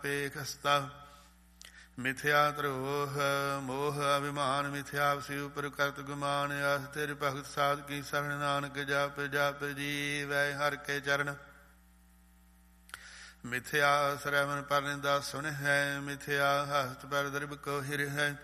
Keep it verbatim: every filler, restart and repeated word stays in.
ਪੇਖ ਹਸਤਾ। ਮਿਥਿਆ ਧਰੋਹ ਮੋਹ ਅਭਿਮਾਨ ਮਿਥਿਆ ਵਸੀ ਉਪਰ ਕਰਤ ਗੁਮਾਨ। ਆਸ ਤੇਰੇ ਭਗਤ ਸਾਧ ਕੀ ਸਰਣ ਨਾਨਕ ਜਪ ਜਪ ਜੀਵੈ ਹਰਿ ਕੇ ਚਰਨ। ਮਿਥਿਆ ਸਰਵਨ ਪਰਨਿੰਦਾ ਸੁਣ ਹੈ ਮਿਥਿਆ ਹਸਤ ਪਰ ਦਰਬ ਕੋ ਹਿਰ ਹੈ।